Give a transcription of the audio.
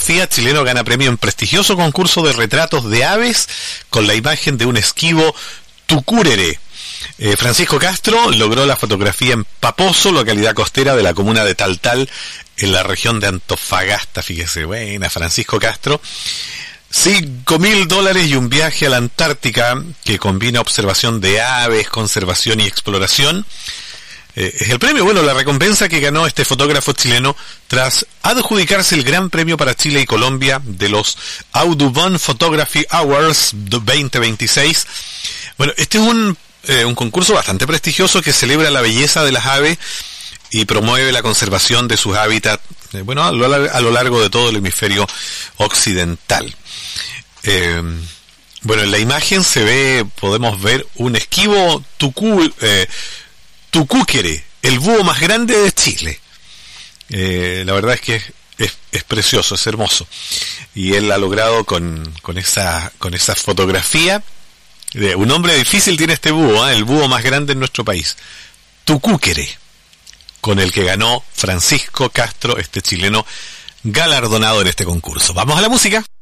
fotografía, chileno gana premio en prestigioso concurso de retratos de aves con la imagen de un esquivo tucúrere. Francisco Castro logró la fotografía en Paposo, localidad costera de la comuna de Taltal, en la región de Antofagasta. Fíjese, buena Francisco Castro. $5.000 y un viaje a la Antártica que combina observación de aves, conservación y exploración. Es el premio, bueno, la recompensa que ganó este fotógrafo chileno tras adjudicarse el Gran Premio para Chile y Colombia de los Audubon Photography Awards 2026. Bueno, este es un concurso bastante prestigioso que celebra la belleza de las aves y promueve la conservación de sus hábitats, a lo largo de todo el hemisferio occidental. En la imagen podemos ver un esquivo tucúquere, el búho más grande de Chile. La verdad es que es precioso, es hermoso. Y él ha logrado con esa fotografía, un nombre difícil tiene este búho, el búho más grande en nuestro país, tucúquere, con el que ganó Francisco Castro, este chileno galardonado en este concurso. Vamos a la música.